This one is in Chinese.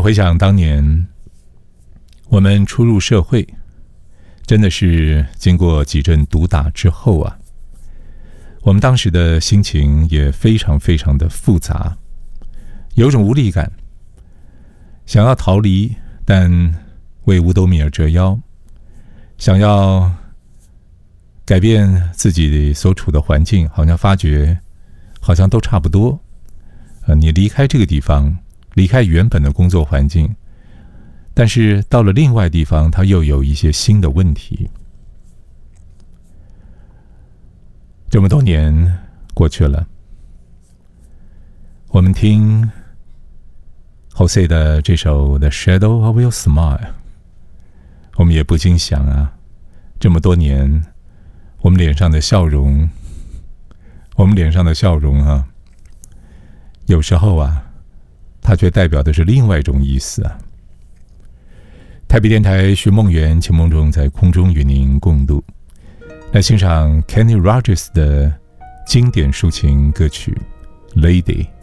回想当年我们初入社会，真的是经过几阵毒打之后啊，我们当时的心情也非常非常的复杂，有种无力感，想要逃离，但为五斗米而折腰，想要改变自己所处的环境，好像发觉好像都差不多。你离开这个地方，离开原本的工作环境，但是到了另外地方，它又有一些新的问题。这么多年过去了，我们听 Jose 的这首 The Shadow of Your Smile， 我们也不禁想啊，这么多年我们脸上的笑容啊，有时候啊，它却代表的是另外一种意思啊。台北电台徐梦圆、秦梦中在空中与您共度，来欣赏 Kenny Rogers 的经典抒情歌曲《Lady》。